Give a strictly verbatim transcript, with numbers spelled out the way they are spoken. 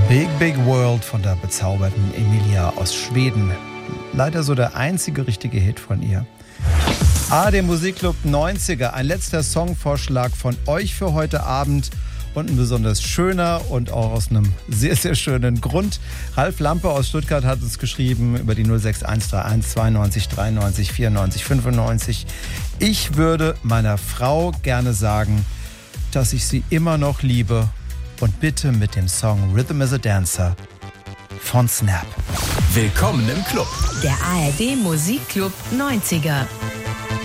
Big Big World von der bezauberten Emilia aus Schweden. Leider so der einzige richtige Hit von ihr. Ah, der Musikclub neunziger, ein letzter Songvorschlag von euch für heute Abend und ein besonders schöner und auch aus einem sehr, sehr schönen Grund. Ralf Lampe aus Stuttgart hat uns geschrieben über die null sechs eins drei eins zweiundneunzig dreiundneunzig vierundneunzig fünfundneunzig. Ich würde meiner Frau gerne sagen, dass ich sie immer noch liebe und bitte mit dem Song Rhythm is a Dancer von Snap. Willkommen im Club. Der A R D Musikclub neunziger.